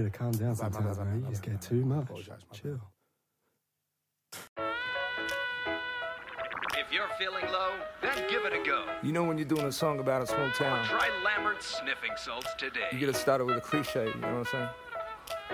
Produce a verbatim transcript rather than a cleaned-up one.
to calm down sometimes, man. You just get too much. Chill. If you're feeling low, then give it a go. You know when you're doing a song about a small town, Try Lambert's sniffing salts today. you gotta start it with a cliche, you know what I'm saying?